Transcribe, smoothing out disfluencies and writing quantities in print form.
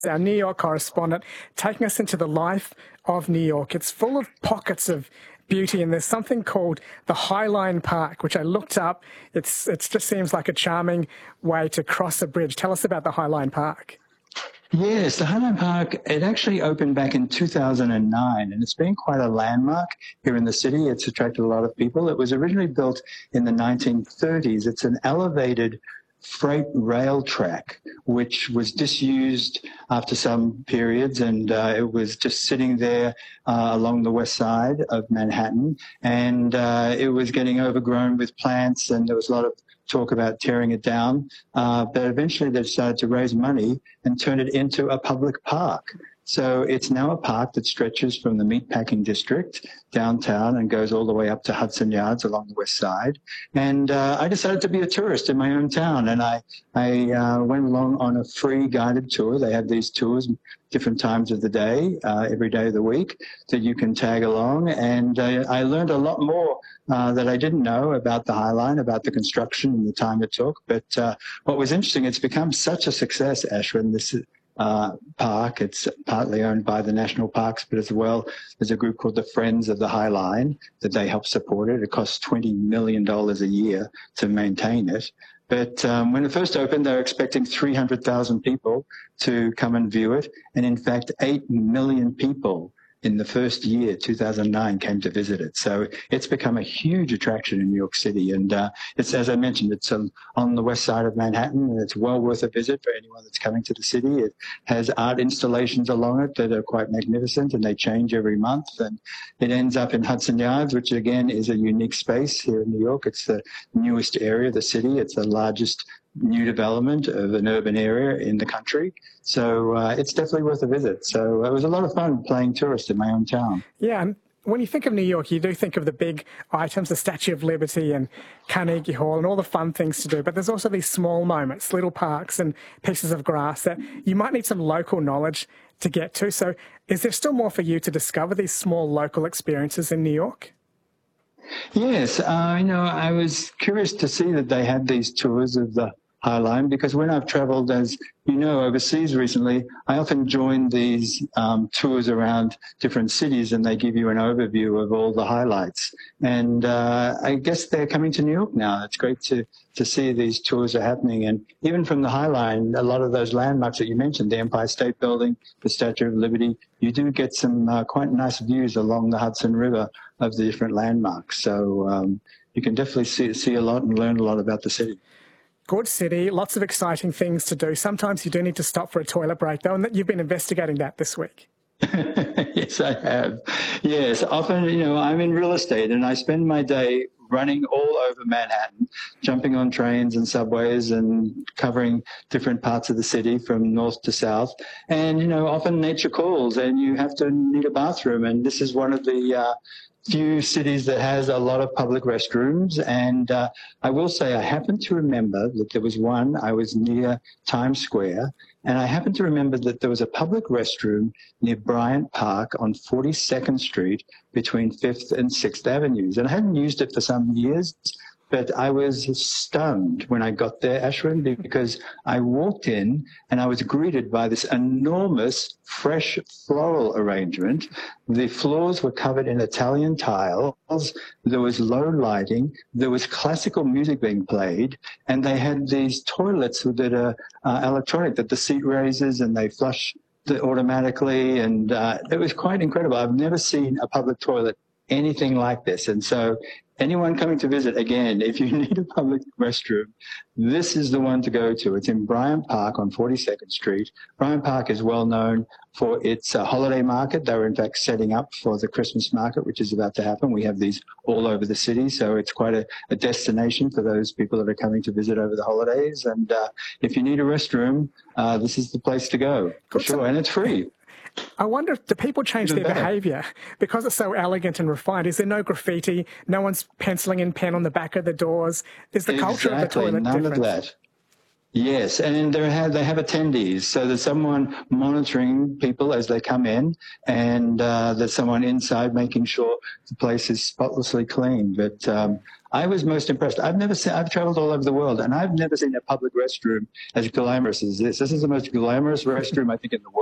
our New York correspondent, taking us into the life of New York. It's full of pockets of beauty, and there's something called the High Line Park, which I looked up. It just seems like a charming way to cross a bridge. Tell us about the High Line Park. Yes, the High Line Park, it actually opened back in 2009, and it's been quite a landmark here in the city. It's attracted a lot of people. It was originally built in the 1930s. It's an elevated freight rail track, which was disused after some periods, and it was just sitting there along the west side of Manhattan, and it was getting overgrown with plants, and there was a lot of talk about tearing it down, but eventually they decided to raise money and turn it into a public park. So it's now a park that stretches from the Meatpacking District downtown and goes all the way up to Hudson Yards along the west side. And I decided to be a tourist in my own town, and I went along on a free guided tour. They have these tours different times of the day, every day of the week, that you can tag along. And I learned a lot more that I didn't know about the High Line, about the construction and the time it took. But what was interesting, it's become such a success, Ashwin, this park. It's partly owned by the national parks, but as well there's a group called the Friends of the High Line that they help support it. It costs $20 million a year to maintain it. But when it first opened, they were expecting 300,000 people to come and view it. And in fact, 8 million people in the first year, 2009, came to visit it. So it's become a huge attraction in New York City. And it's, as I mentioned, it's on the west side of Manhattan, and it's well worth a visit for anyone that's coming to the city. It has art installations along it that are quite magnificent, and they change every month. And it ends up in Hudson Yards, which again is a unique space here in New York. It's the newest area of the city. It's the largest new development of an urban area in the country. So it's definitely worth a visit. So it was a lot of fun playing tourist in my own town. Yeah, and when you think of New York, you do think of the big items, the Statue of Liberty and Carnegie Hall and all the fun things to do. But there's also these small moments, little parks and pieces of grass that you might need some local knowledge to get to. So is there still more for you to discover these small local experiences in New York? Yes, I was curious to see that they had these tours of the High Line, because when I've traveled, as you know, overseas recently, I often join these tours around different cities, and they give you an overview of all the highlights. And I guess they're coming to New York now. It's great to see these tours are happening. And even from the High Line, a lot of those landmarks that you mentioned, the Empire State Building, the Statue of Liberty, you do get some quite nice views along the Hudson River of the different landmarks. So you can definitely see a lot and learn a lot about the city. Good city, lots of exciting things to do. Sometimes you do need to stop for a toilet break, though, and you've been investigating that this week. Yes, I have. Yes, often, I'm in real estate, and I spend my day running all over Manhattan, jumping on trains and subways and covering different parts of the city from north to south. And, often nature calls and you have to need a bathroom. And this is one of the few cities that has a lot of public restrooms. And I will say I happen to remember that there was one, I was near Times Square, and I happen to remember that there was a public restroom near Bryant Park on 42nd Street between 5th and 6th Avenues. And I hadn't used it for some years, but I was stunned when I got there, Ashwin, because I walked in and I was greeted by this enormous fresh floral arrangement. The floors were covered in Italian tiles. There was low lighting. There was classical music being played. And they had these toilets that are electronic, that the seat raises and they flush automatically. And it was quite incredible. I've never seen a public toilet anything like this. And so anyone coming to visit, again, if you need a public restroom, this is the one to go to. It's in Bryant Park on 42nd Street. Bryant Park is well known for its holiday market. They were, in fact, setting up for the Christmas market, which is about to happen. We have these all over the city, so it's quite a destination for those people that are coming to visit over the holidays. And if you need a restroom, this is the place to go, for sure, and it's free. I wonder, do people change their behaviour? Because it's so elegant and refined, is there no graffiti? No one's penciling in pen on the back of the doors? Is the culture of the toilet none different? Of that. Yes, and they have attendees, so there's someone monitoring people as they come in, and there's someone inside making sure the place is spotlessly clean. But I was most impressed. I've traveled all over the world, and I've never seen a public restroom as glamorous as this. This is the most glamorous restroom I think in the world.